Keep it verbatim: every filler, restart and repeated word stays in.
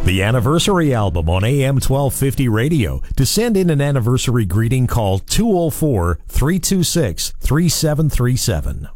The anniversary album on A M twelve fifty radio. To send in an anniversary greeting, call two oh four, three two six, three seven three seven.